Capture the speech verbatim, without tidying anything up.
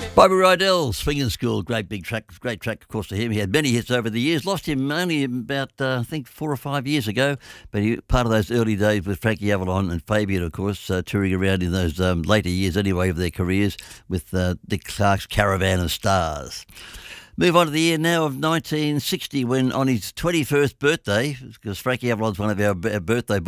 Bobby Rydell, Swinging School, great big track, great track, of course, to him. He had many hits over the years. Lost him only about, uh, I think, four or five years ago. But he part of those early days with Frankie Avalon and Fabian, of course, uh, touring around in those um, later years anyway of their careers with uh, Dick Clark's Caravan of Stars. Move on to the year now of nineteen sixty, when on his twenty-first birthday, because Frankie Avalon's one of our birthday boys,